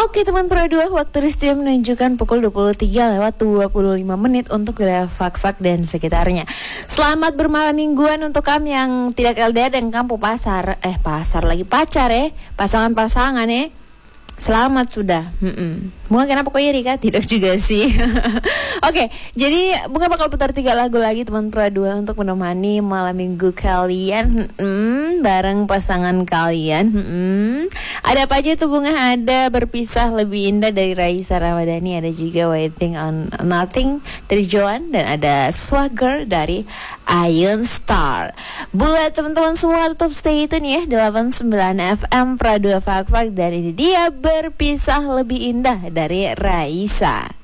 Oke teman Pro 2, waktu di studio menunjukkan pukul 23:25 untuk wilayah Fak-Fak dan sekitarnya. Selamat bermalam mingguan untuk kamu yang tidak LDR dan kamu pacar pasangan-pasangan ya. Selamat sudah. Bunga kenapa kok iri kah? Tidak juga sih. Oke, jadi Bunga bakal putar 3 lagu lagi teman Pro 2 untuk menemani malam minggu kalian bareng pasangan kalian. Ada apa aja tuh Bunga? Ada Berpisah Lebih Indah dari Raisa Ramadhani, ada juga Waiting on Nothing dari Joan, dan ada Swagger dari Ion Star. Buat teman-teman semua tetap stay tune ya 89 FM Pro 2 Fak-Fak, dan ini dia Berpisah Lebih Indah dari Raisa.